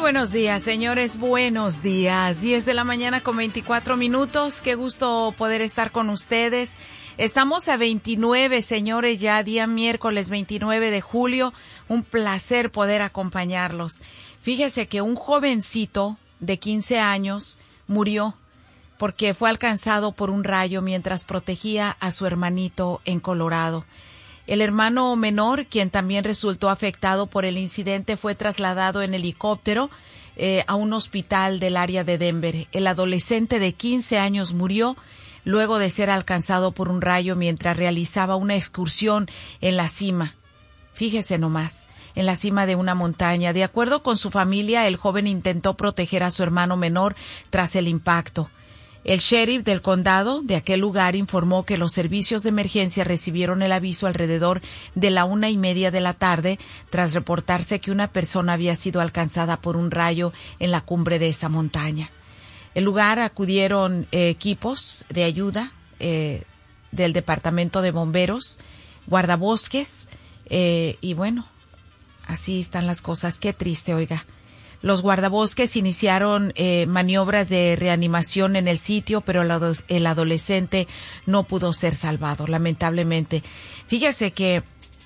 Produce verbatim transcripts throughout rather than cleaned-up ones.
buenos días, señores, buenos días. diez de la mañana con veinticuatro minutos. Qué gusto poder estar con ustedes. Estamos a veintinueve, señores, ya día miércoles veintinueve de julio. Un placer poder acompañarlos. Fíjese que un jovencito de quince años murió porque fue alcanzado por un rayo mientras protegía a su hermanito en Colorado. El hermano menor, quien también resultó afectado por el incidente, fue trasladado en helicóptero eh, a un hospital del área de Denver. El adolescente de quince años murió luego de ser alcanzado por un rayo mientras realizaba una excursión en la cima. Fíjese nomás, en la cima de una montaña. De acuerdo con su familia, el joven intentó proteger a su hermano menor tras el impacto. El sheriff del condado de aquel lugar informó que los servicios de emergencia recibieron el aviso alrededor de la una y media de la tarde tras reportarse que una persona había sido alcanzada por un rayo en la cumbre de esa montaña. El lugar acudieron eh, equipos de ayuda eh, del Departamento de Bomberos, guardabosques eh, y bueno, así están las cosas. Qué triste, oiga. Los guardabosques iniciaron eh, maniobras de reanimación en el sitio, pero el, ado- el adolescente no pudo ser salvado, lamentablemente. Fíjese que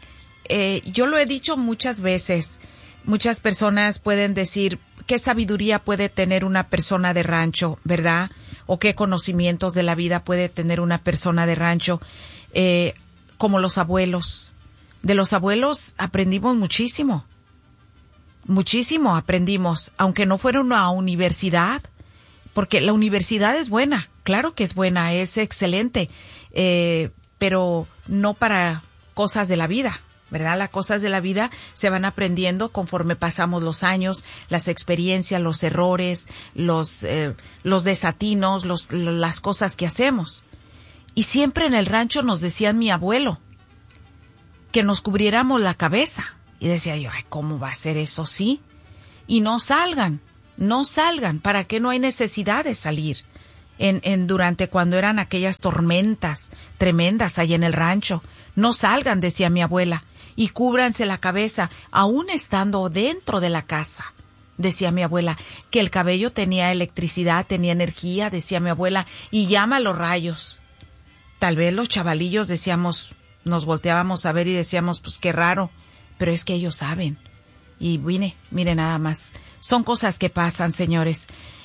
eh, yo lo he dicho muchas veces. Muchas personas pueden decir qué sabiduría puede tener una persona de rancho, ¿verdad? O qué conocimientos de la vida puede tener una persona de rancho, eh, como los abuelos. De los abuelos aprendimos muchísimo. Muchísimo aprendimos, aunque no fuera una universidad, porque la universidad es buena, claro que es buena, es excelente, eh, pero no para cosas de la vida, ¿verdad? Las cosas de la vida se van aprendiendo conforme pasamos los años, las experiencias, los errores, los, eh, los desatinos, los, las cosas que hacemos. Y siempre en el rancho nos decían mi abuelo, que nos cubriéramos la cabeza. Y decía yo, ay, ¿cómo va a ser eso? Sí. Y no salgan, no salgan. ¿Para qué no hay necesidad de salir? En, en durante cuando eran aquellas tormentas tremendas ahí en el rancho. No salgan, decía mi abuela, y cúbranse la cabeza, aún estando dentro de la casa. Decía mi abuela, que el cabello tenía electricidad, tenía energía, decía mi abuela, y llama a los rayos. Tal vez los chavalillos decíamos, nos volteábamos a ver y decíamos, pues qué raro. Pero es que ellos saben. Y mire, mire nada más. Son cosas que pasan, señores.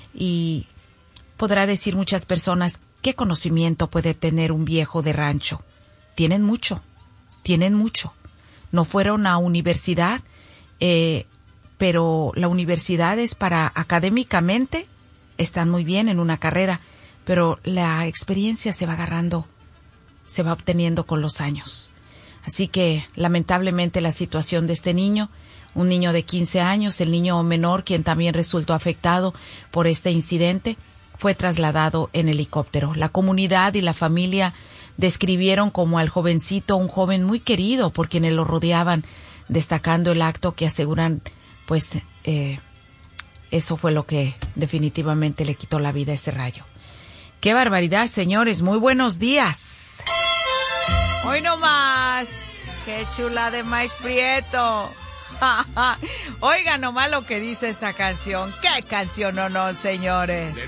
Y podrá decir muchas personas, ¿qué conocimiento puede tener un viejo de rancho? Tienen mucho, tienen mucho. No fueron a universidad, eh, pero la universidad es para académicamente, están muy bien en una carrera, pero la experiencia se va agarrando, se va obteniendo con los años. Así que, lamentablemente, la situación de este niño, un niño de quince años, el niño menor, quien también resultó afectado por este incidente, fue trasladado en helicóptero. La comunidad y la familia describieron como al jovencito un joven muy querido por quienes lo rodeaban, destacando el acto que aseguran, pues, eh, eso fue lo que definitivamente le quitó la vida a ese rayo. ¡Qué barbaridad, señores! ¡Muy buenos días! Hoy no más. ¡Qué chula de maíz prieto! Oigan nomás lo que dice esa canción. ¡Qué canción o no, señores!